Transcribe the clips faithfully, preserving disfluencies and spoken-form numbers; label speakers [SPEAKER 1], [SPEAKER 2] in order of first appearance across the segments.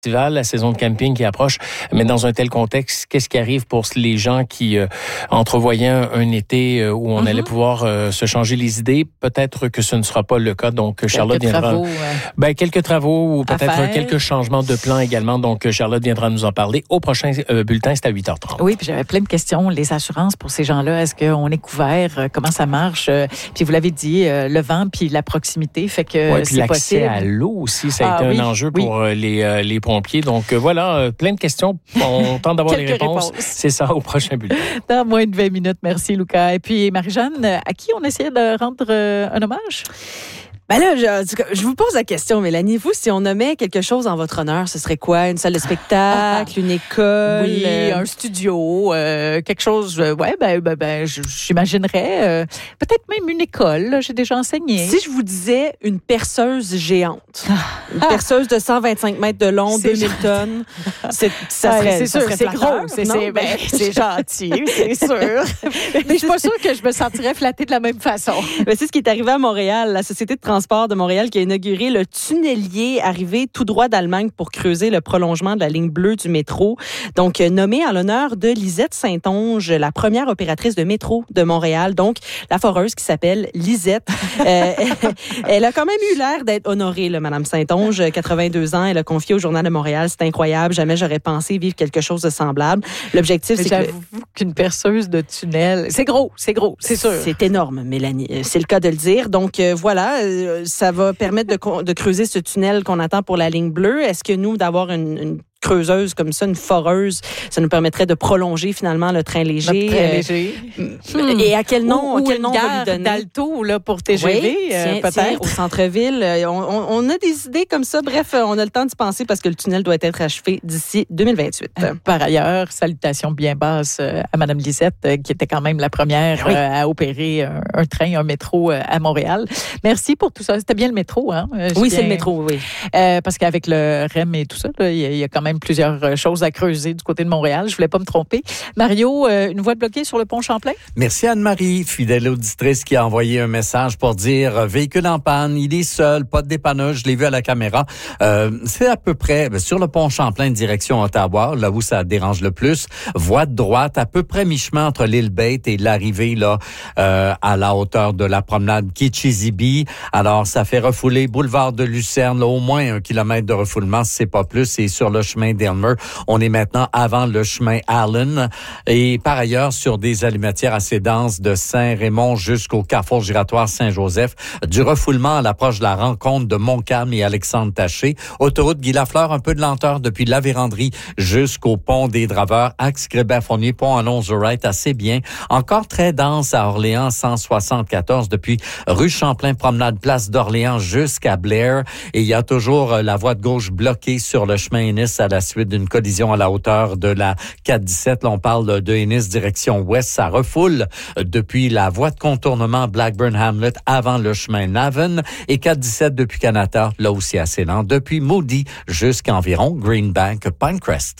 [SPEAKER 1] la saison de camping qui approche, mais dans un tel contexte, qu'est-ce qui arrive pour les gens qui euh, entrevoyaient un, un été euh, où on mm-hmm. allait pouvoir euh, se changer les idées? Peut-être que ce ne sera pas le cas, donc Charlotte
[SPEAKER 2] quelques
[SPEAKER 1] viendra...
[SPEAKER 2] Travaux, euh,
[SPEAKER 1] ben, quelques travaux ou peut-être
[SPEAKER 2] affaires.
[SPEAKER 1] quelques changements de plan également, donc Charlotte viendra nous en parler au prochain euh, bulletin, c'est à huit heures trente.
[SPEAKER 2] Oui, puis j'avais plein de questions. Les assurances pour ces gens-là, est-ce qu'on est couvert? Comment ça marche? Puis vous l'avez dit, euh, le vent puis la proximité fait que
[SPEAKER 1] ouais, puis
[SPEAKER 2] c'est
[SPEAKER 1] l'accès
[SPEAKER 2] possible.
[SPEAKER 1] à l'eau aussi, ça a
[SPEAKER 2] ah,
[SPEAKER 1] été
[SPEAKER 2] oui,
[SPEAKER 1] un enjeu
[SPEAKER 2] oui.
[SPEAKER 1] pour euh, les, euh, les pompiers. Donc euh, voilà, euh, plein de questions. On tente d'avoir les réponses. réponses. C'est ça, au prochain bulletin.
[SPEAKER 2] Dans moins de vingt minutes. Merci, Lucas. Et puis, Marie-Jeanne, à qui on essayait de rendre euh, un hommage?
[SPEAKER 3] Ben là, je, je vous pose la question, Mélanie. Vous, si on nommait quelque chose en votre honneur, ce serait quoi? Une salle de spectacle, une école?
[SPEAKER 2] Oui,
[SPEAKER 3] euh...
[SPEAKER 2] un studio, euh, quelque chose. Euh, ouais, ben, ben, ben j'imaginerais euh, peut-être même une école. Là, j'ai déjà enseigné.
[SPEAKER 3] Si je vous disais une perceuse géante, une perceuse de cent vingt-cinq mètres de long, deux mille tonnes, c'est, ça serait,
[SPEAKER 2] c'est
[SPEAKER 3] ça
[SPEAKER 2] sûr,
[SPEAKER 3] serait
[SPEAKER 2] c'est
[SPEAKER 3] flatteur,
[SPEAKER 2] gros, c'est,
[SPEAKER 3] non?
[SPEAKER 2] c'est, ben, c'est gentil, c'est sûr. Mais je suis pas sûre que je me sentirais flattée de la même façon.
[SPEAKER 3] Ben, c'est ce qui est arrivé à Montréal. La Société de transport de Montréal qui a inauguré le tunnelier arrivé tout droit d'Allemagne pour creuser le prolongement de la ligne bleue du métro. Donc, nommé en l'honneur de Lisette Saint-Onge, la première opératrice de métro de Montréal. Donc, la foreuse qui s'appelle Lisette. euh, elle, elle a quand même eu l'air d'être honorée, là, Madame Saint-Onge, quatre-vingt-deux ans. Elle a confié au Journal de Montréal. C'est incroyable. Jamais j'aurais pensé vivre quelque chose de semblable. L'objectif,
[SPEAKER 2] Mais
[SPEAKER 3] c'est
[SPEAKER 2] j'avoue que... qu'une perceuse de tunnel, c'est gros, c'est gros, c'est sûr.
[SPEAKER 3] C'est énorme, Mélanie. C'est le cas de le dire. Donc, euh, voilà, euh, ça va permettre de, de creuser ce tunnel qu'on attend pour la ligne bleue. Est-ce que nous, d'avoir une, une creuseuse comme ça, une foreuse, ça nous permettrait de prolonger finalement le train léger.
[SPEAKER 2] Le train léger.
[SPEAKER 3] Euh, et à quel nom,
[SPEAKER 2] ou, ou
[SPEAKER 3] quel
[SPEAKER 2] une
[SPEAKER 3] nom
[SPEAKER 2] gare
[SPEAKER 3] on va lui donner?
[SPEAKER 2] d'Alto là, pour T G V,
[SPEAKER 3] oui,
[SPEAKER 2] euh,
[SPEAKER 3] tiens,
[SPEAKER 2] peut-être.
[SPEAKER 3] Tiens, au centre-ville. On, on, on a des idées comme ça. Bref, on a le temps d'y penser parce que le tunnel doit être achevé d'ici deux mille vingt-huit.
[SPEAKER 2] Par ailleurs, salutations bien basses à Mme Lisette, qui était quand même la première oui. à opérer un, un train, un métro à Montréal. Merci pour tout ça. C'était bien le métro, hein?
[SPEAKER 3] J'ai oui, bien... c'est le métro, oui.
[SPEAKER 2] Euh, parce qu'avec le R E M et tout ça, là, il y a quand même plusieurs choses à creuser du côté de Montréal. Je voulais pas me tromper. Mario, euh, une voie bloquée sur le pont Champlain?
[SPEAKER 4] Merci Anne-Marie, fidèle auditrice qui a envoyé un message pour dire euh, véhicule en panne, il est seul, pas de dépannage, je l'ai vu à la caméra. Euh, c'est à peu près ben, sur le pont Champlain direction Ottawa, là où ça dérange le plus. Voie de droite, à peu près mi-chemin entre l'île Bate et l'arrivée là euh, à la hauteur de la promenade Kitchizibi. Alors ça fait refouler boulevard de Lucerne, là, au moins un kilomètre de refoulement, si c'est pas plus, et sur le chemin d'Elmer. On est maintenant avant le chemin Allen et par ailleurs sur des allumetières assez denses de Saint-Raymond jusqu'au carrefour giratoire Saint-Joseph, du refoulement à l'approche de la rencontre de Montcalm et Alexandre Taché. Autoroute Guy Lafleur, un peu de lenteur depuis la Vérandrie jusqu'au pont des Draveurs, axe Grébert-Fournier, pont Alonzo-Wright, assez bien. Encore très dense à Orléans, cent soixante-quatorze depuis rue Champlain, promenade place d'Orléans jusqu'à Blair. Et il y a toujours la voie de gauche bloquée sur le chemin Ennis à la suite d'une collision à la hauteur de la quatre dix-sept. Là, on parle de Ennis direction ouest. Ça refoule depuis la voie de contournement Blackburn-Hamlet avant le chemin Navan et quatre dix-sept depuis Canada, là aussi assez lent, depuis Moody jusqu'à environ Greenbank-Pinecrest.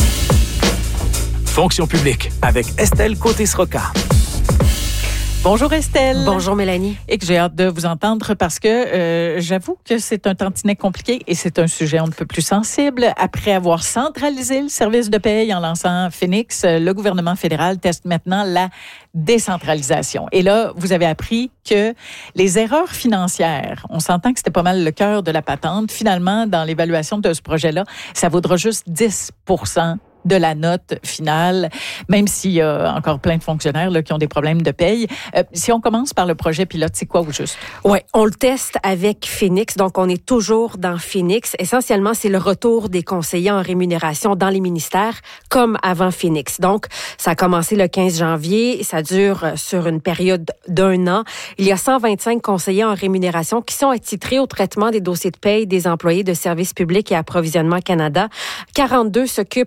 [SPEAKER 5] Fonction publique avec Estelle Côté-Sroca.
[SPEAKER 2] Bonjour Estelle.
[SPEAKER 6] Bonjour Mélanie.
[SPEAKER 2] Et que j'ai hâte de vous entendre parce que euh, j'avoue que c'est un tantinet compliqué et c'est un sujet un peu plus sensible. Après avoir centralisé le service de paye en lançant Phoenix, le gouvernement fédéral teste maintenant la décentralisation. Et là, vous avez appris que les erreurs financières, on s'entend que c'était pas mal le cœur de la patente. Finalement, dans l'évaluation de ce projet-là, ça vaudra juste dix pour cent de la note finale, même s'il y a encore plein de fonctionnaires là, qui ont des problèmes de paye. Euh, si on commence par le projet pilote, c'est quoi au juste?
[SPEAKER 6] Oui, on le teste avec Phoenix, donc on est toujours dans Phoenix. Essentiellement, c'est le retour des conseillers en rémunération dans les ministères, comme avant Phoenix. Donc, ça a commencé le quinze janvier, ça dure sur une période d'un an. Il y a cent vingt-cinq conseillers en rémunération qui sont attitrés au traitement des dossiers de paye des employés de Services publics et Approvisionnement Canada. quarante-deux s'occupent des dossiers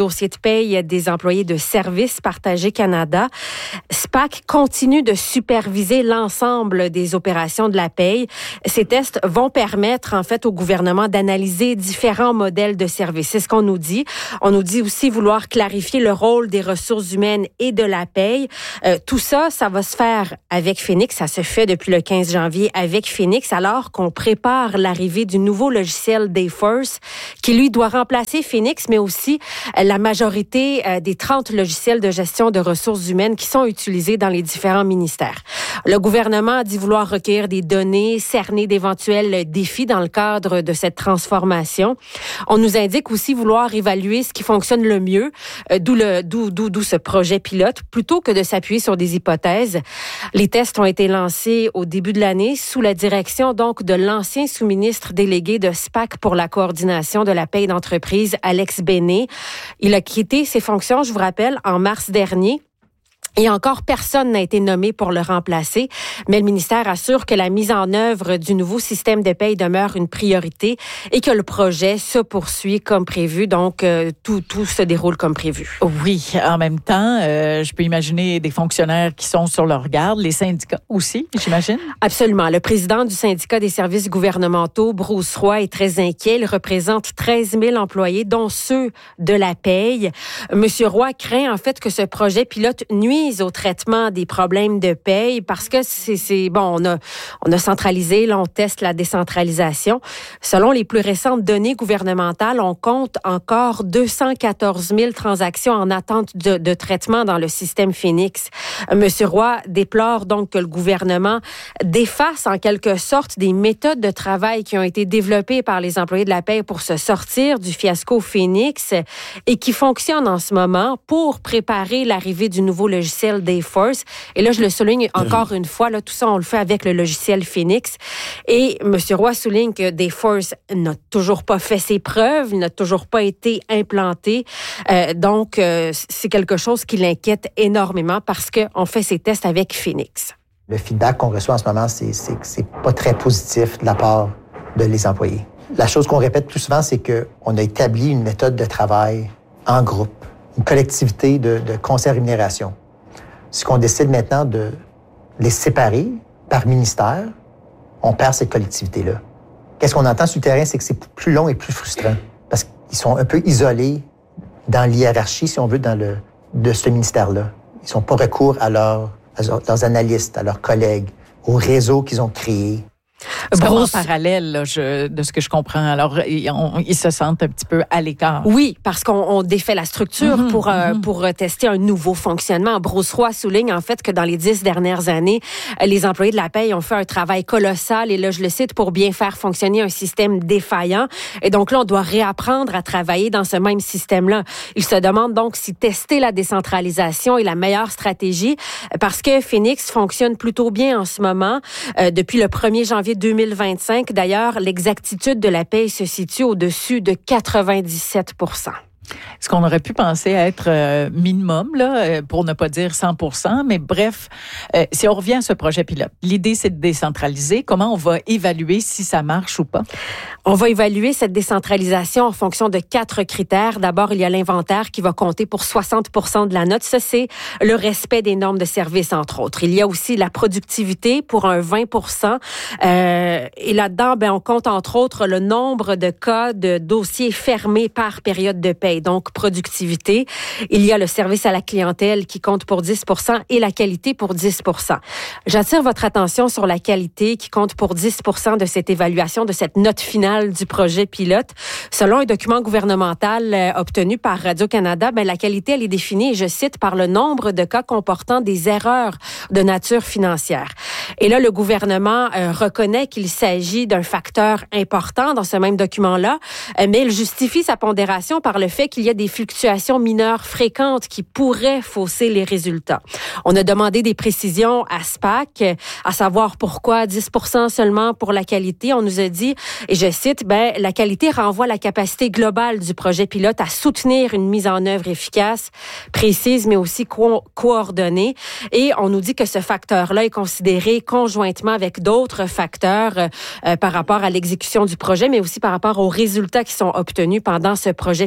[SPEAKER 6] dossier de paye des employés de Services Partagés Canada. S P A C continue de superviser l'ensemble des opérations de la paye. Ces tests vont permettre, en fait, au gouvernement d'analyser différents modèles de services. C'est ce qu'on nous dit. On nous dit aussi vouloir clarifier le rôle des ressources humaines et de la paye. Euh, tout ça, ça va se faire avec Phoenix. Ça se fait depuis le quinze janvier avec Phoenix, alors qu'on prépare l'arrivée du nouveau logiciel Dayforce, qui, lui, doit remplacer Phoenix, mais aussi euh, la majorité euh, des trente logiciels de gestion de ressources humaines qui sont utilisés dans les différents ministères. Le gouvernement a dit vouloir recueillir des données, cerner d'éventuels défis dans le cadre de cette transformation. On nous indique aussi vouloir évaluer ce qui fonctionne le mieux, euh, d'où le d'où d'où d'où ce projet pilote, plutôt que de s'appuyer sur des hypothèses. Les tests ont été lancés au début de l'année sous la direction donc de l'ancien sous-ministre délégué de S P A C pour la coordination de la paye d'entreprise, Alex Béné. Il a quitté ses fonctions, je vous rappelle, en mars dernier. Et encore, personne n'a été nommé pour le remplacer, mais le ministère assure que la mise en œuvre du nouveau système de paye demeure une priorité et que le projet se poursuit comme prévu. Donc, euh, tout, tout se déroule comme prévu.
[SPEAKER 2] Oui, en même temps, euh, je peux imaginer des fonctionnaires qui sont sur leur garde, les syndicats aussi, j'imagine?
[SPEAKER 6] Absolument. Le président du syndicat des services gouvernementaux, Bruce Roy, est très inquiet. Il représente treize mille employés, dont ceux de la paye. Monsieur Roy craint en fait que ce projet pilote nuit au traitement des problèmes de paye parce que c'est, c'est bon, on a, on a centralisé, là, on teste la décentralisation. Selon les plus récentes données gouvernementales, on compte encore deux cent quatorze mille transactions en attente de, de traitement dans le système Phoenix. Monsieur Roy déplore donc que le gouvernement défasse en quelque sorte des méthodes de travail qui ont été développées par les employés de la paye pour se sortir du fiasco Phoenix et qui fonctionnent en ce moment pour préparer l'arrivée du nouveau logiciel Dayforce. Et là, je le souligne encore une fois, là, tout ça, on le fait avec le logiciel Phoenix. Et M. Roy souligne que Dayforce n'a toujours pas fait ses preuves, n'a toujours pas été implanté. Euh, donc, euh, c'est quelque chose qui l'inquiète énormément parce qu'on fait ses tests avec Phoenix.
[SPEAKER 7] Le feedback qu'on reçoit en ce moment, c'est, c'est que c'est pas très positif de la part de les employés. La chose qu'on répète plus souvent, c'est qu'on a établi une méthode de travail en groupe, une collectivité de, de conseils à rémunération. Si on décide maintenant de les séparer par ministère, on perd cette collectivité-là. Qu'est-ce qu'on entend sur le terrain, c'est que c'est plus long et plus frustrant parce qu'ils sont un peu isolés dans l'hiérarchie, si on veut, dans le, de ce ministère-là. Ils n'ont pas recours à, leur, à leurs analystes, à leurs collègues, au réseau qu'ils ont créé.
[SPEAKER 2] C'est comme en parallèle là, je, de ce que je comprends. Alors, ils, on, ils se sentent un petit peu à l'écart.
[SPEAKER 6] Oui, parce qu'on on défait la structure mm-hmm, pour, euh, mm-hmm. pour tester un nouveau fonctionnement. Bruce Roy souligne en fait que dans les dix dernières années, les employés de la paye ont fait un travail colossal, et là, je le cite, pour bien faire fonctionner un système défaillant. Et donc là, on doit réapprendre à travailler dans ce même système-là. Il se demande donc si tester la décentralisation est la meilleure stratégie, parce que Phoenix fonctionne plutôt bien en ce moment. Euh, depuis le premier janvier deux mille vingt-cinq, d'ailleurs, l'exactitude de la paye se situe au-dessus de quatre-vingt-dix-sept pour cent.
[SPEAKER 2] Ce qu'on aurait pu penser être euh, minimum, là, pour ne pas dire cent pour cent, mais bref, euh, si on revient à ce projet pilote, l'idée, c'est de décentraliser. Comment on va évaluer si ça marche ou pas?
[SPEAKER 6] On va évaluer cette décentralisation en fonction de quatre critères. D'abord, il y a l'inventaire qui va compter pour soixante pour cent de la note. Ça, c'est le respect des normes de service, entre autres. Il y a aussi la productivité pour un vingt pour cent. Euh, et là-dedans, ben, on compte, entre autres, le nombre de cas de dossiers fermés par période de paie. Donc, productivité. Il y a le service à la clientèle qui compte pour dix pour cent et la qualité pour dix pour cent. J'attire votre attention sur la qualité qui compte pour dix pour cent de cette évaluation, de cette note finale du projet pilote. Selon un document gouvernemental euh, obtenu par Radio-Canada, ben, la qualité, elle est définie, je cite, par le nombre de cas comportant des erreurs de nature financière. Et là, le gouvernement euh, reconnaît qu'il s'agit d'un facteur important dans ce même document-là, euh, mais il justifie sa pondération par le fait qu'il y a des fluctuations mineures fréquentes qui pourraient fausser les résultats. On a demandé des précisions à S P A C, à savoir pourquoi dix pour cent seulement pour la qualité. On nous a dit, et je cite, ben, la qualité renvoie à la capacité globale du projet pilote à soutenir une mise en œuvre efficace, précise, mais aussi co- coordonnée. Et on nous dit que ce facteur-là est considéré conjointement avec d'autres facteurs euh, par rapport à l'exécution du projet, mais aussi par rapport aux résultats qui sont obtenus pendant ce projet pilote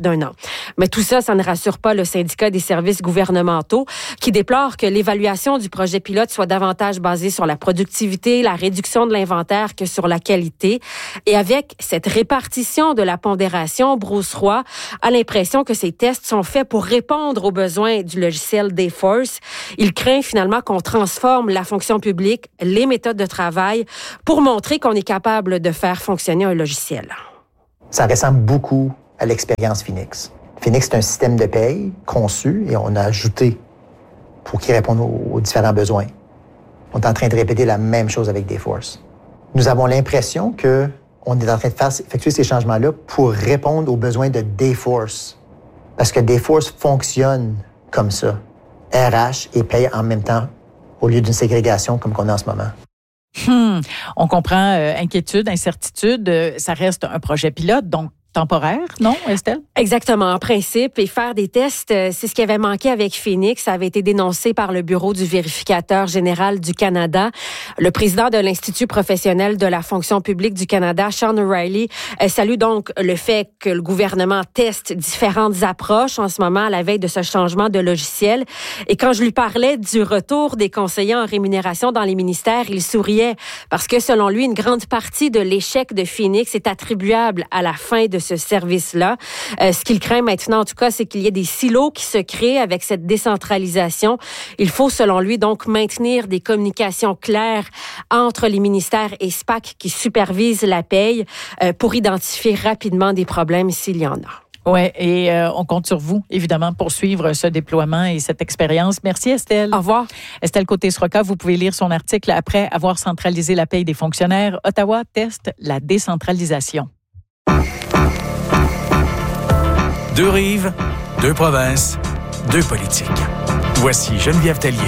[SPEAKER 6] d'un an. Mais tout ça, ça ne rassure pas le syndicat des services gouvernementaux qui déplore que l'évaluation du projet pilote soit davantage basée sur la productivité, la réduction de l'inventaire que sur la qualité. Et avec cette répartition de la pondération, Bruce Roy a l'impression que ces tests sont faits pour répondre aux besoins du logiciel Dayforce. Il craint finalement qu'on transforme la fonction publique, les méthodes de travail, pour montrer qu'on est capable de faire fonctionner un logiciel.
[SPEAKER 7] Ça ressemble beaucoup à l'expérience Phoenix. Phoenix, c'est un système de paye conçu et on a ajouté pour qu'il réponde aux, aux différents besoins. On est en train de répéter la même chose avec Dayforce. Nous avons l'impression que on est en train de faire effectuer ces changements-là pour répondre aux besoins de Dayforce. Parce que Dayforce fonctionne comme ça. R H et paye en même temps, au lieu d'une ségrégation comme qu'on a en ce moment.
[SPEAKER 2] Hmm. On comprend euh, inquiétude, incertitude. Euh, ça reste un projet pilote, donc temporaire, non, Estelle?
[SPEAKER 6] Exactement, en principe. Et faire des tests, c'est ce qui avait manqué avec Phoenix. Ça avait été dénoncé par le Bureau du vérificateur général du Canada. Le président de l'Institut professionnel de la fonction publique du Canada, Sean O'Reilly, salue donc le fait que le gouvernement teste différentes approches en ce moment à la veille de ce changement de logiciel. Et quand je lui parlais du retour des conseillers en rémunération dans les ministères, il souriait parce que selon lui, une grande partie de l'échec de Phoenix est attribuable à la fin de ce service-là. Euh, ce qu'il craint maintenant, en tout cas, c'est qu'il y ait des silos qui se créent avec cette décentralisation. Il faut, selon lui, donc maintenir des communications claires entre les ministères et S P A C qui supervisent la paye euh, pour identifier rapidement des problèmes s'il y en a.
[SPEAKER 2] Oui, et euh, on compte sur vous, évidemment, pour suivre ce déploiement et cette expérience. Merci, Estelle.
[SPEAKER 6] Au revoir.
[SPEAKER 2] Estelle Côté-Sroka, vous pouvez lire son article après avoir centralisé la paye des fonctionnaires. Ottawa teste la décentralisation.
[SPEAKER 5] Deux rives, deux provinces, deux politiques. Voici Geneviève Tellier.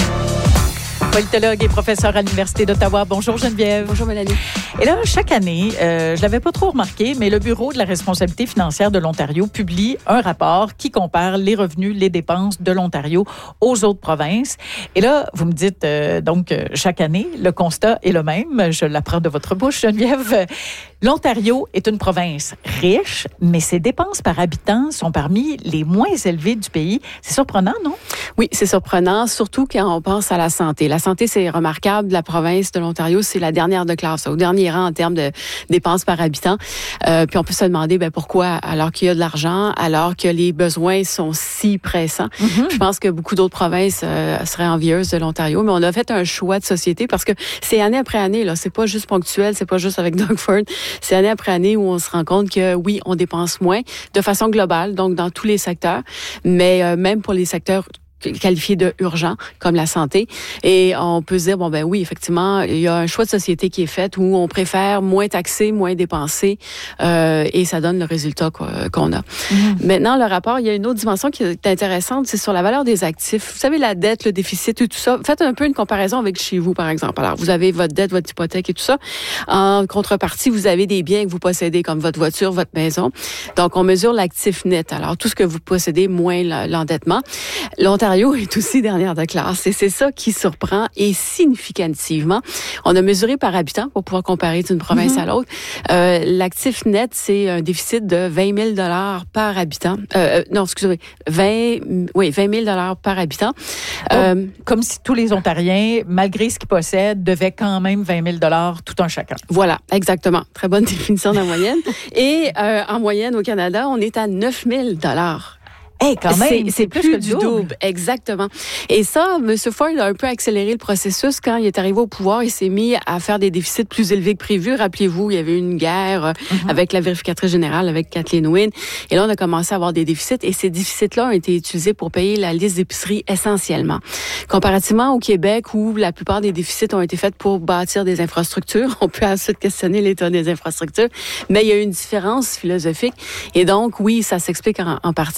[SPEAKER 2] Politologue et professeur à l'Université d'Ottawa. Bonjour Geneviève.
[SPEAKER 3] Bonjour Mélanie.
[SPEAKER 2] Et là, chaque année, euh, je l'avais pas trop remarqué, mais le Bureau de la responsabilité financière de l'Ontario publie un rapport qui compare les revenus, les dépenses de l'Ontario aux autres provinces. Et là, vous me dites, euh, donc, chaque année, le constat est le même. Je l'apprends de votre bouche, Geneviève. L'Ontario est une province riche, mais ses dépenses par habitant sont parmi les moins élevées du pays. C'est surprenant, non?
[SPEAKER 8] Oui, c'est surprenant, surtout quand on pense à la santé. La santé, c'est remarquable. La province de l'Ontario, c'est la dernière de classe, au dernier rang en termes de dépenses par habitant. Euh, puis on peut se demander ben, pourquoi, alors qu'il y a de l'argent, alors que les besoins sont si pressants. Mm-hmm. Je pense que beaucoup d'autres provinces euh, seraient envieuses de l'Ontario, mais on a fait un choix de société parce que c'est année après année. Là, c'est pas juste ponctuel, c'est pas juste avec Doug Ford. C'est année après année où on se rend compte que oui, on dépense moins de façon globale, donc dans tous les secteurs, mais euh, même pour les secteurs qualifiés de urgents, comme la santé. Et on peut se dire, bon, ben oui, effectivement, il y a un choix de société qui est fait où on préfère moins taxer, moins dépenser, euh, et ça donne le résultat quoi, qu'on a. Mm-hmm. Maintenant, le rapport, il y a une autre dimension qui est intéressante, c'est sur la valeur des actifs. Vous savez, la dette, le déficit et tout ça. Faites un peu une comparaison avec chez vous, par exemple. Alors, vous avez votre dette, votre hypothèque et tout ça. En contrepartie, vous avez des biens que vous possédez, comme votre voiture, votre maison. Donc, on mesure l'actif net. Alors, tout ce que vous possédez, moins l'endettement. L'Ontario est aussi dernière de classe et c'est ça qui surprend et significativement. On a mesuré par habitant pour pouvoir comparer d'une province mm-hmm. à l'autre. Euh, l'actif net, c'est un déficit de vingt mille dollars par habitant. Euh, non, excusez-moi, vingt, oui, vingt mille dollars par habitant.
[SPEAKER 2] Euh, Comme si tous les Ontariens, malgré ce qu'ils possèdent, devaient quand même vingt mille dollars tout un chacun.
[SPEAKER 8] Voilà, exactement. Très bonne définition de la moyenne. Et euh, en moyenne au Canada, on est à neuf mille dollars.
[SPEAKER 2] Hey, quand même, c'est, c'est plus, plus que du double. double.
[SPEAKER 8] Exactement. Et ça, M. Ford a un peu accéléré le processus quand il est arrivé au pouvoir. Il s'est mis à faire des déficits plus élevés que prévu. Rappelez-vous, il y avait eu une guerre mm-hmm. avec la vérificatrice générale, avec Kathleen Wynne. Et là, on a commencé à avoir des déficits. Et ces déficits-là ont été utilisés pour payer la liste d'épicerie essentiellement. Comparativement au Québec, où la plupart des déficits ont été faits pour bâtir des infrastructures, on peut ensuite questionner l'état des infrastructures. Mais il y a une différence philosophique. Et donc, oui, ça s'explique en, en partie.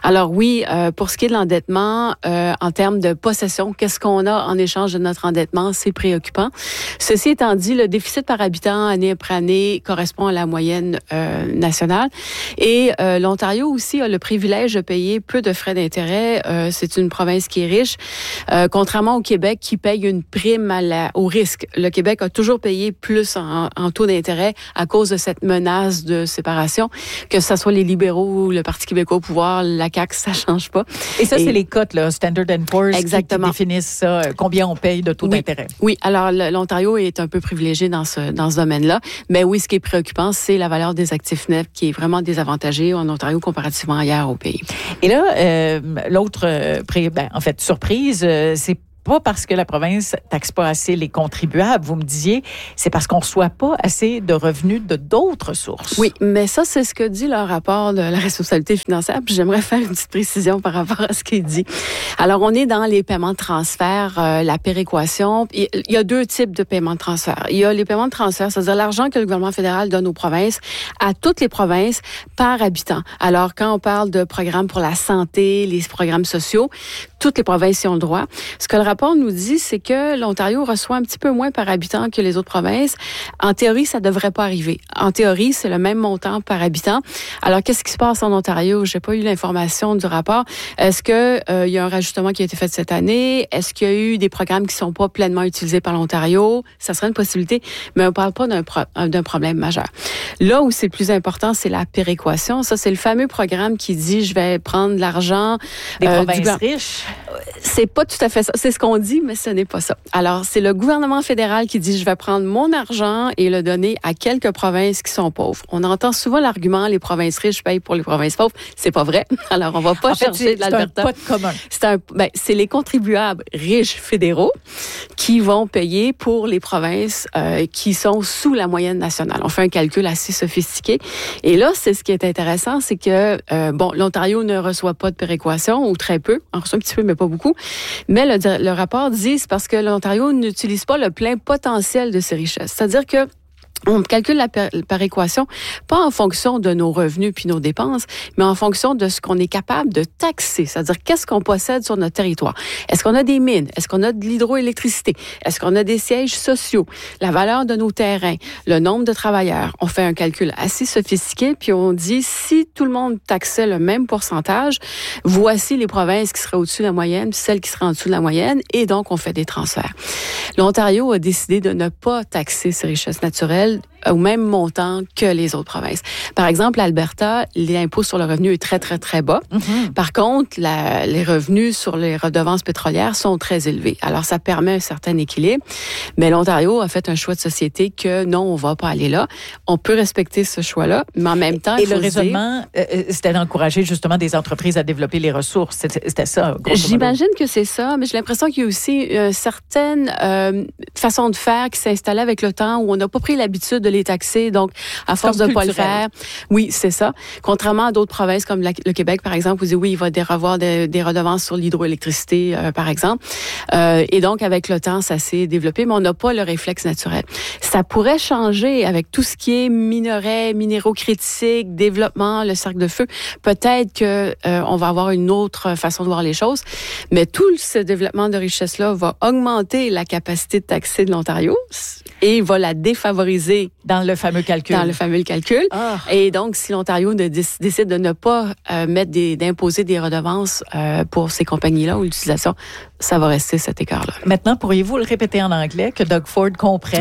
[SPEAKER 8] Alors oui, euh, pour ce qui est de l'endettement, euh, en termes de possession, qu'est-ce qu'on a en échange de notre endettement? C'est préoccupant. Ceci étant dit, le déficit par habitant année après année correspond à la moyenne euh, nationale. Et euh, l'Ontario aussi a le privilège de payer peu de frais d'intérêt. Euh, c'est une province qui est riche, euh, contrairement au Québec qui paye une prime à la, au risque. Le Québec a toujours payé plus en, en taux d'intérêt à cause de cette menace de séparation, que ce soit les libéraux, le Parti québécois au pouvoir, la C A Q, ça change pas.
[SPEAKER 2] Et ça, Et, c'est les cotes, là, Standard and Poor's,
[SPEAKER 8] exactement.
[SPEAKER 2] Qui, qui définissent ça, combien on paye de taux
[SPEAKER 8] oui.
[SPEAKER 2] d'intérêt.
[SPEAKER 8] Oui, alors l'Ontario est un peu privilégié dans ce, dans ce domaine-là. Mais oui, ce qui est préoccupant, c'est la valeur des actifs nets qui est vraiment désavantagée en Ontario comparativement ailleurs au pays.
[SPEAKER 2] Et là, euh, l'autre, euh, ben, en fait, surprise, euh, c'est pas parce que la province taxe pas assez les contribuables, vous me disiez, c'est parce qu'on reçoit pas assez de revenus de d'autres sources.
[SPEAKER 8] Oui, mais ça, c'est ce que dit le rapport de la responsabilité financière. Puis j'aimerais faire une petite précision par rapport à ce qu'il dit. Alors, on est dans les paiements de transfert, euh, la péréquation. Il y a deux types de paiements de transfert. Il y a les paiements de transfert, c'est-à-dire l'argent que le gouvernement fédéral donne aux provinces, à toutes les provinces, par habitant. Alors, quand on parle de programmes pour la santé, les programmes sociaux, toutes les provinces y ont le droit. Ce que le rapport nous dit, c'est que l'Ontario reçoit un petit peu moins par habitant que les autres provinces. En théorie, ça devrait pas arriver. En théorie, c'est le même montant par habitant. Alors, qu'est-ce qui se passe en Ontario? J'ai pas eu l'information du rapport. Est-ce que euh, il y a un rajustement qui a été fait cette année? Est-ce qu'il y a eu des programmes qui sont pas pleinement utilisés par l'Ontario? Ça serait une possibilité, mais on parle pas d'un, pro- d'un problème majeur. Là où c'est le plus important, c'est la péréquation. Ça, c'est le fameux programme qui dit, je vais prendre de l'argent
[SPEAKER 2] des
[SPEAKER 8] euh,
[SPEAKER 2] provinces
[SPEAKER 8] du...
[SPEAKER 2] riches.
[SPEAKER 8] C'est pas tout à fait ça. C'est ce qu'on dit, mais ce n'est pas ça. Alors, c'est le gouvernement fédéral qui dit, je vais prendre mon argent et le donner à quelques provinces qui sont pauvres. On entend souvent l'argument, les provinces riches payent pour les provinces pauvres. C'est pas vrai. Alors, on va pas
[SPEAKER 2] en fait,
[SPEAKER 8] chercher
[SPEAKER 2] c'est,
[SPEAKER 8] de l'Alberta.
[SPEAKER 2] C'est un pot commun.
[SPEAKER 8] C'est un, ben, c'est les contribuables riches fédéraux qui vont payer pour les provinces euh, qui sont sous la moyenne nationale. On fait un calcul assez sophistiqué. Et là, c'est ce qui est intéressant, c'est que, euh, bon, l'Ontario ne reçoit pas de péréquation, ou très peu. On reçoit un petit peu, mais pas beaucoup. Mais le, le rapport dit, c'est parce que l'Ontario n'utilise pas le plein potentiel de ses richesses. C'est-à-dire que on calcule la péréquation pas en fonction de nos revenus puis nos dépenses, mais en fonction de ce qu'on est capable de taxer, c'est-à-dire qu'est-ce qu'on possède sur notre territoire. Est-ce qu'on a des mines? Est-ce qu'on a de l'hydroélectricité? Est-ce qu'on a des sièges sociaux? La valeur de nos terrains? Le nombre de travailleurs? On fait un calcul assez sophistiqué, puis on dit, si tout le monde taxait le même pourcentage, voici les provinces qui seraient au-dessus de la moyenne, puis celles qui seraient en dessous de la moyenne, et donc on fait des transferts. L'Ontario a décidé de ne pas taxer ses richesses naturelles au même montant que les autres provinces. Par exemple, l'Alberta, l'impôt sur le revenu est très, très, très bas. Mm-hmm. Par contre, la, les revenus sur les redevances pétrolières sont très élevés. Alors, ça permet un certain équilibre. Mais l'Ontario a fait un choix de société que non, on va pas aller là. On peut respecter ce choix-là, mais en même temps,
[SPEAKER 2] Et
[SPEAKER 8] il faut
[SPEAKER 2] le raisonnement,
[SPEAKER 8] dire,
[SPEAKER 2] euh, c'était d'encourager justement des entreprises à développer les ressources. C'était, c'était ça.
[SPEAKER 8] J'imagine que c'est ça, mais j'ai l'impression qu'il y a aussi une certaine euh, façon de faire qui s'est installée avec le temps où on n'a pas pris l'habitude de les taxer, donc à force de ne pas le faire. Oui, c'est ça. Contrairement à d'autres provinces comme la, le Québec, par exemple, vous dites oui, il va y avoir des, des redevances sur l'hydroélectricité, euh, par exemple. Euh, et donc, avec le temps, ça s'est développé, mais on n'a pas le réflexe naturel. Ça pourrait changer avec tout ce qui est minerais, minéraux critiques, développement, le cercle de feu. Peut-être que euh, on va avoir une autre façon de voir les choses, mais tout ce développement de richesse-là va augmenter la capacité de taxer de l'Ontario et va la défavoriser
[SPEAKER 2] dans le fameux calcul.
[SPEAKER 8] Dans le fameux calcul. Oh. Et donc, si l'Ontario de, décide de ne pas euh, mettre des, d'imposer des redevances euh, pour ces compagnies-là ou l'utilisation, ça va rester cet écart-là.
[SPEAKER 2] Maintenant, pourriez-vous le répéter en anglais, que Doug Ford comprenne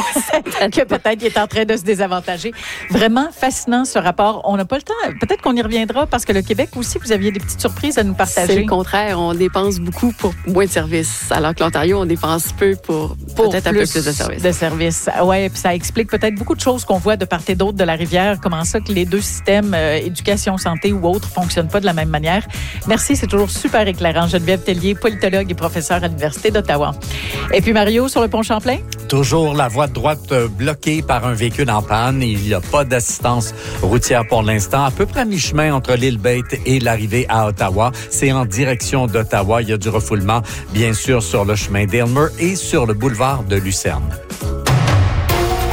[SPEAKER 2] que peut-être il est en train de se désavantager. Vraiment fascinant, ce rapport. On n'a pas le temps. Peut-être qu'on y reviendra parce que le Québec aussi, vous aviez des petites surprises à nous partager.
[SPEAKER 8] C'est le contraire. On dépense beaucoup pour moins de services, alors que l'Ontario, on dépense peu pour, pour peut-être un peu plus de services.
[SPEAKER 2] De services. Oui, puis ça explique peut-être beaucoup de choses qu'on voit de part et d'autre de la rivière. Comment ça que les deux systèmes, euh, éducation, santé ou autres, fonctionnent pas de la même manière. Merci, c'est toujours super éclairant. Geneviève Tellier, politologue et professeure à l'Université d'Ottawa. Et puis Mario, sur le pont Champlain?
[SPEAKER 4] Toujours la voie de droite bloquée par un véhicule en panne. Il n'y a pas d'assistance routière pour l'instant. À peu près à mi-chemin entre l'île Bate et l'arrivée à Ottawa. C'est en direction d'Ottawa. Il y a du refoulement, bien sûr, sur le chemin d'Aylmer et sur le boulevard de Lucerne.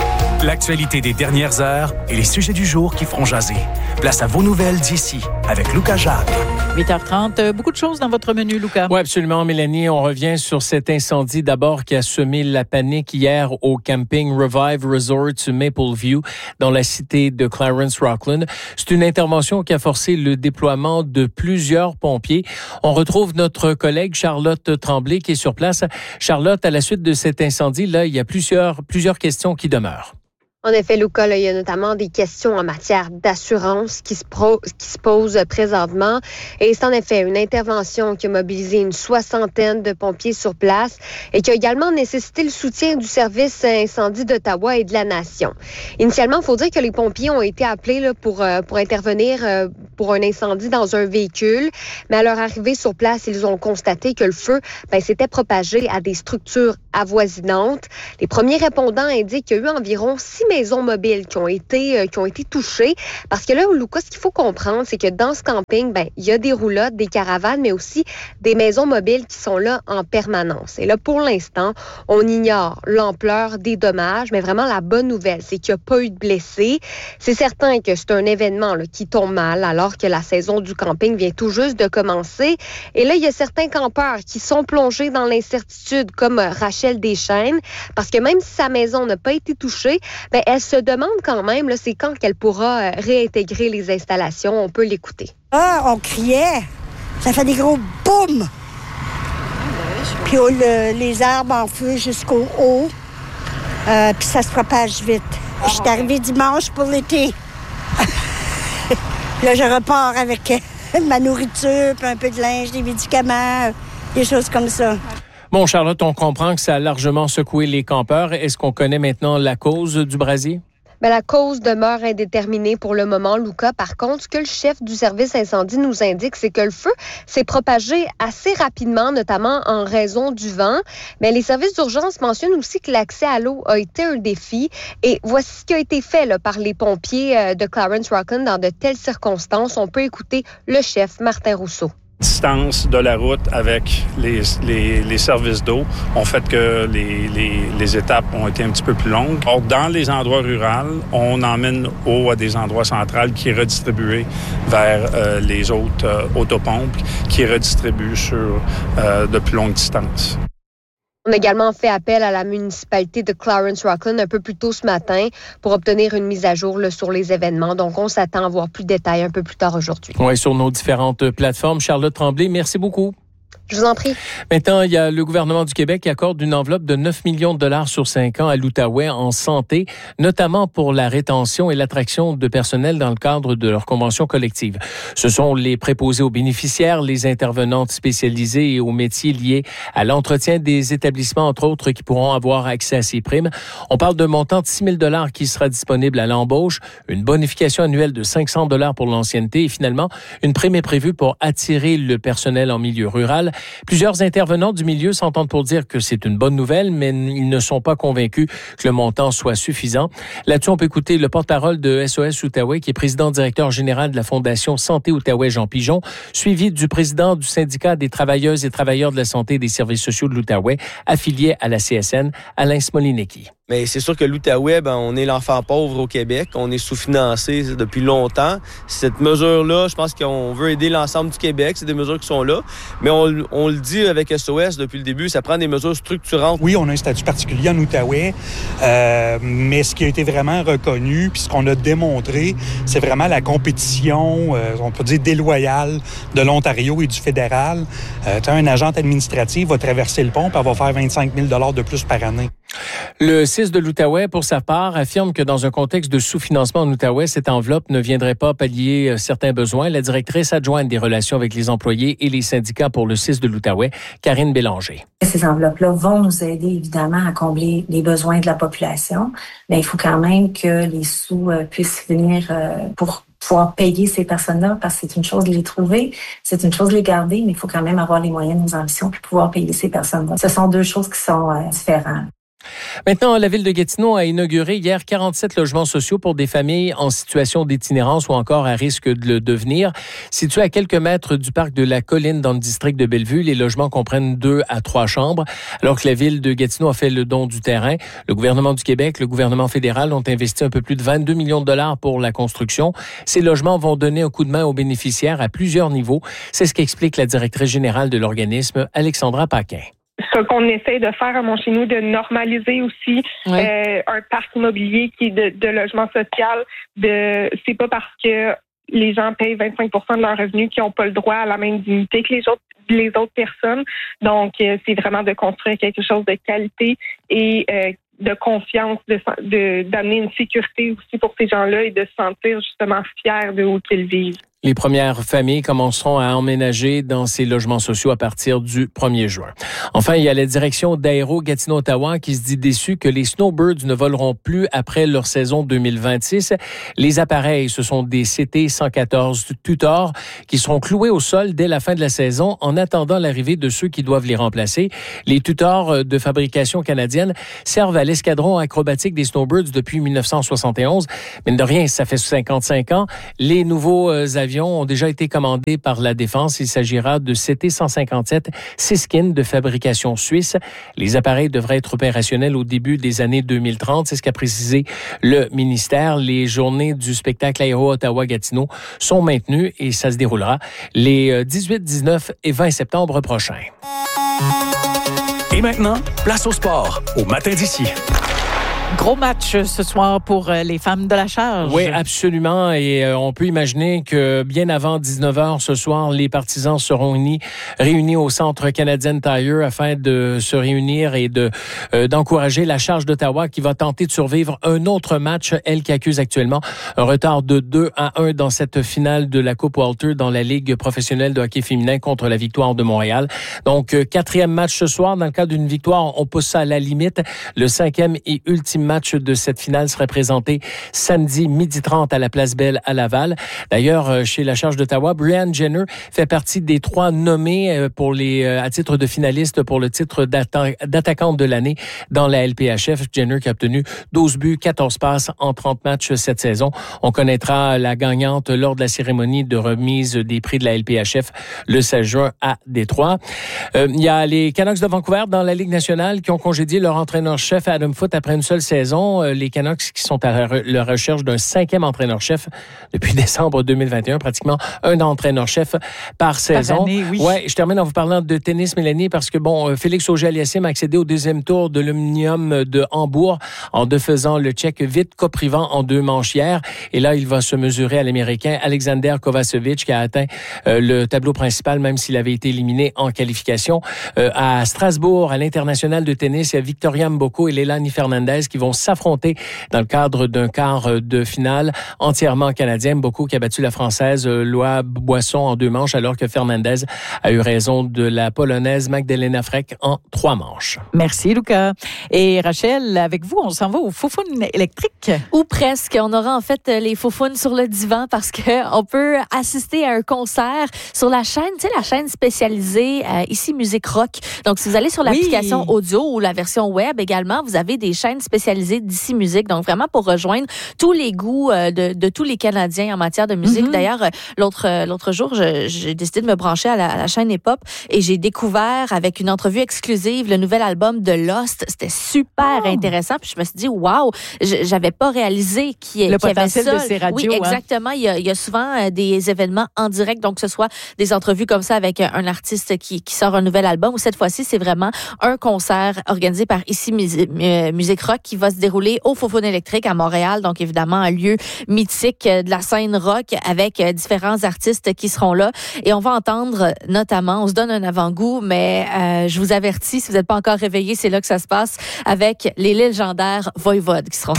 [SPEAKER 5] L'actualité des dernières heures et les sujets du jour qui feront jaser. Place à vos nouvelles d'ici avec Lucas Jacques.
[SPEAKER 2] huit heures trente, beaucoup de choses dans votre menu, Lucas.
[SPEAKER 1] Oui, absolument, Mélanie. On revient sur cet incendie d'abord qui a semé la panique hier au camping Revive Resort Maple View dans la cité de Clarence Rockland. C'est une intervention qui a forcé le déploiement de plusieurs pompiers. On retrouve notre collègue Charlotte Tremblay qui est sur place. Charlotte, à la suite de cet incendie, là, il y a plusieurs, plusieurs questions qui demeurent.
[SPEAKER 9] En effet, Lucas, là, il y a notamment des questions en matière d'assurance qui se, pro, qui se posent présentement. Et c'est en effet une intervention qui a mobilisé une soixantaine de pompiers sur place et qui a également nécessité le soutien du service incendie d'Ottawa et de la Nation. Initialement, il faut dire que les pompiers ont été appelés là, pour, euh, pour intervenir euh, pour un incendie dans un véhicule. Mais à leur arrivée sur place, ils ont constaté que le feu ben, s'était propagé à des structures avoisinantes. Les premiers répondants indiquent qu'il y a eu environ six maisons mobiles qui ont été euh, qui ont été touchées. Parce que là, Lucas, ce qu'il faut comprendre, c'est que dans ce camping, ben il y a des roulottes, des caravanes, mais aussi des maisons mobiles qui sont là en permanence. Et là, pour l'instant, on ignore l'ampleur des dommages, mais vraiment la bonne nouvelle, c'est qu'il n'y a pas eu de blessés. C'est certain que c'est un événement là, qui tombe mal, alors que la saison du camping vient tout juste de commencer. Et là, il y a certains campeurs qui sont plongés dans l'incertitude, comme euh, Rachel Deschênes, parce que même si sa maison n'a pas été touchée, ben elle se demande quand même, là, c'est quand qu'elle pourra euh, réintégrer les installations. On peut l'écouter.
[SPEAKER 10] Ah, on criait. Ça fait des gros boum. Puis oh, le, les arbres en feu jusqu'au haut. Euh, puis ça se propage vite. Je suis arrivée dimanche pour l'été. Là, je repars avec euh, ma nourriture, puis un peu de linge, des médicaments, des choses comme ça.
[SPEAKER 1] Bon, Charlotte, on comprend que ça a largement secoué les campeurs. Est-ce qu'on connaît maintenant la cause du brasier?
[SPEAKER 9] Bien, la cause demeure indéterminée pour le moment, Lucas. Par contre, ce que le chef du service incendie nous indique, c'est que le feu s'est propagé assez rapidement, notamment en raison du vent. Mais les services d'urgence mentionnent aussi que l'accès à l'eau a été un défi. Et voici ce qui a été fait là, par les pompiers de Clarence Rockland dans de telles circonstances. On peut écouter le chef, Martin Rousseau.
[SPEAKER 11] Distance de la route avec les, les, les services d'eau ont fait que les, les, les étapes ont été un petit peu plus longues. Or, dans les endroits ruraux, on emmène eau à des endroits centrales qui est redistribué vers euh, les autres euh, autopompes qui est redistribué sur euh, de plus longues distances.
[SPEAKER 9] On a également fait appel à la municipalité de Clarence Rockland un peu plus tôt ce matin pour obtenir une mise à jour là, sur les événements. Donc, on s'attend à voir plus de détails un peu plus tard aujourd'hui.
[SPEAKER 1] Oui, sur nos différentes plateformes. Charlotte Tremblay, merci beaucoup.
[SPEAKER 9] Je vous en prie.
[SPEAKER 1] Maintenant, il y a le gouvernement du Québec qui accorde une enveloppe de neuf millions de dollars sur cinq ans à l'Outaouais en santé, notamment pour la rétention et l'attraction de personnel dans le cadre de leur convention collective. Ce sont les préposés aux bénéficiaires, les intervenantes spécialisées et aux métiers liés à l'entretien des établissements, entre autres, qui pourront avoir accès à ces primes. On parle d'un montant de six mille dollars qui sera disponible à l'embauche, une bonification annuelle de cinq cents dollars pour l'ancienneté et finalement, une prime est prévue pour attirer le personnel en milieu rural. Plusieurs intervenants du milieu s'entendent pour dire que c'est une bonne nouvelle, mais ils ne sont pas convaincus que le montant soit suffisant. Là-dessus, on peut écouter le porte-parole de S O S Outaouais, qui est président-directeur général de la Fondation Santé Outaouais, Jean Pigeon, suivi du président du syndicat des travailleuses et travailleurs de la santé et des services sociaux de l'Outaouais, affilié à la C S N, Alain Smolinecki.
[SPEAKER 12] Mais c'est sûr que l'Outaouais, ben, on est l'enfant pauvre au Québec. On est sous-financé depuis longtemps. Cette mesure-là, je pense qu'on veut aider l'ensemble du Québec. C'est des mesures qui sont là. Mais on, on le dit avec S O S depuis le début, ça prend des mesures structurantes.
[SPEAKER 13] Oui, on a un statut particulier en Outaouais. Euh, mais ce qui a été vraiment reconnu, puis ce qu'on a démontré, c'est vraiment la compétition, euh, on peut dire déloyale, de l'Ontario et du fédéral. Euh, tu as un agent administratif va traverser le pont, puis elle va faire vingt-cinq mille dollars de plus par année.
[SPEAKER 1] Le C I S de l'Outaouais, pour sa part, affirme que dans un contexte de sous-financement en Outaouais, cette enveloppe ne viendrait pas pallier certains besoins. La directrice adjointe des relations avec les employés et les syndicats pour le C I S de l'Outaouais, Karine Bélanger.
[SPEAKER 14] Ces enveloppes-là vont nous aider évidemment à combler les besoins de la population, mais il faut quand même que les sous puissent venir pour pouvoir payer ces personnes-là, parce que c'est une chose de les trouver, c'est une chose de les garder, mais il faut quand même avoir les moyens de nos ambitions puis pouvoir payer ces personnes-là. Ce sont deux choses qui sont euh, différentes.
[SPEAKER 1] Maintenant, la ville de Gatineau a inauguré hier quarante-sept logements sociaux pour des familles en situation d'itinérance ou encore à risque de le devenir. Situés à quelques mètres du parc de la Colline dans le district de Bellevue, les logements comprennent deux à trois chambres. Alors que la ville de Gatineau a fait le don du terrain, le gouvernement du Québec, le gouvernement fédéral ont investi un peu plus de vingt-deux millions de dollars pour la construction. Ces logements vont donner un coup de main aux bénéficiaires à plusieurs niveaux. C'est ce qu'explique la directrice générale de l'organisme, Alexandra Paquin.
[SPEAKER 15] Ce qu'on essaie de faire à Montchénou, de normaliser aussi oui. euh, un parc immobilier qui est de, de logement social. De, c'est pas parce que les gens payent vingt-cinq pour cent de leurs revenus qui n'ont pas le droit à la même dignité que les autres, les autres personnes. Donc, euh, c'est vraiment de construire quelque chose de qualité et euh, de confiance, de, de, d'amener une sécurité aussi pour ces gens-là et de se sentir justement fiers de où qu'ils vivent.
[SPEAKER 1] Les premières familles commenceront à emménager dans ces logements sociaux à partir du premier juin. Enfin, il y a la direction d'Aéro Gatineau-Ottawa qui se dit déçue que les Snowbirds ne voleront plus après leur saison deux mille vingt-six. Les appareils, ce sont des C T cent quatorze Tutor qui seront cloués au sol dès la fin de la saison en attendant l'arrivée de ceux qui doivent les remplacer. Les Tutor de fabrication canadienne servent à l'escadron acrobatique des Snowbirds depuis dix-neuf cent soixante et onze. Mine de rien, ça fait cinquante-cinq ans. Les nouveaux avions ont déjà été commandés par la Défense. Il s'agira de C T cent cinquante-sept Siskin de fabrication suisse. Les appareils devraient être opérationnels au début des années deux mille trente. C'est ce qu'a précisé le ministère. Les journées du spectacle Aéro Ottawa-Gatineau sont maintenues et ça se déroulera les dix-huit, dix-neuf et vingt septembre prochains.
[SPEAKER 5] Et maintenant, place au sport, au matin d'ici.
[SPEAKER 2] Gros match ce soir pour les femmes de la charge.
[SPEAKER 1] Oui, absolument. Et euh, on peut imaginer que bien avant dix-neuf heures ce soir, les partisans seront unis, réunis au Centre Canadian Tire afin de se réunir et de euh, d'encourager la charge d'Ottawa qui va tenter de survivre un autre match, elle qui accuse actuellement un retard de deux à un dans cette finale de la Coupe Walter dans la Ligue professionnelle de hockey féminin contre la Victoire de Montréal. Donc, euh, quatrième match ce soir. Dans le cas d'une victoire, on pousse ça à la limite. Le cinquième et ultime match de cette finale serait présenté samedi midi trente à la Place Belle à Laval. D'ailleurs, chez la charge d'Ottawa, Brianne Jenner fait partie des trois nommés pour les à titre de finaliste pour le titre d'atta- d'attaquante de l'année dans la L P H F. Jenner qui a obtenu douze buts, quatorze passes en trente matchs cette saison. On connaîtra la gagnante lors de la cérémonie de remise des prix de la L P H F le seize juin à Détroit. Euh, il y a les Canucks de Vancouver dans la Ligue nationale qui ont congédié leur entraîneur-chef Adam Foote après une seule saison. Les Canucks qui sont à la recherche d'un cinquième entraîneur-chef depuis décembre deux mille vingt et un, pratiquement un entraîneur-chef par saison.
[SPEAKER 2] Par année, oui.
[SPEAKER 1] Ouais, je termine en vous parlant de tennis, Mélanie, parce que bon, Félix Auger-Aliassime a accédé au deuxième tour de l'Omnium de Hambourg en défaisant le Tchèque Vít Koprivan en deux manches hier. Et là, il va se mesurer à l'Américain Alexander Kovacevic qui a atteint euh, le tableau principal, même s'il avait été éliminé en qualification. Euh, à Strasbourg, à l'international de tennis, il y a Victoria Mboko et Leilani Fernandez qui vont s'affronter dans le cadre d'un quart de finale entièrement canadien. Mboko qui a battu la Française Loa Boisson en deux manches, alors que Fernandez a eu raison de la Polonaise Magdalena Frech en trois manches.
[SPEAKER 2] Merci, Lucas. Et Rachel, avec vous, on s'en va au Foufoune électrique.
[SPEAKER 16] Ou presque. On aura en fait les Foufounes sur le divan parce qu'on peut assister à un concert sur la chaîne, tu sais, la chaîne spécialisée euh, ici Musique Rock. Donc, si vous allez sur l'application oui. audio ou la version web également, vous avez des chaînes spécialisées d'ici Musique. Donc, vraiment pour rejoindre tous les goûts euh, de, de tous les Canadiens en matière de musique. Mm-hmm. D'ailleurs, l'autre, l'autre jour, je, j'ai décidé de me brancher à la, à la chaîne Hip-Hop et j'ai découvert avec une entrevue exclusive le nouvel album de Lost. C'était super oh. intéressant. Puis je me suis dit, waouh, j'avais pas réalisé qu'il y,
[SPEAKER 2] le
[SPEAKER 16] qu'il y avait ça.
[SPEAKER 2] Le potentiel de ces radios.
[SPEAKER 16] Oui, exactement. Hein? Il, y a, il y a souvent des événements en direct, donc que ce soit des entrevues comme ça avec un artiste qui, qui sort un nouvel album, ou cette fois-ci, c'est vraiment un concert organisé par ici Musique Rock qui va se dérouler au Foufoune électrique à Montréal. Donc, évidemment, un lieu mythique de la scène rock avec différents artistes qui seront là. Et on va entendre notamment, on se donne un avant-goût, mais euh, je vous avertis, si vous n'êtes pas encore réveillés, c'est là que ça se passe avec les légendaires Voivode qui seront